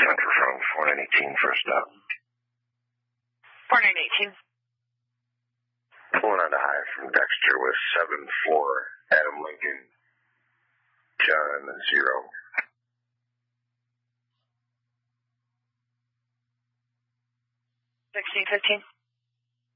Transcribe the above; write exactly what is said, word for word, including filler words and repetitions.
Center from four nine eighteen, first up. four nine eighteen. Pulling on the high from Dexter with seven four, Adam Lincoln, John zero. sixteen fifteen.